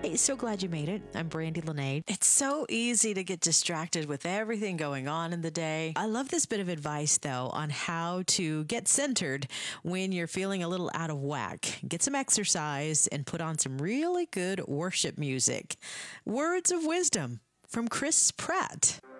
Hi, so glad you made it. I'm Brandy Lene. It's so easy to get distracted with everything going on in the day. I love this bit of advice, though, on how to get centered when you're feeling a little out of whack. Get some exercise and put on some really good worship music. Words of wisdom from Chris Pratt.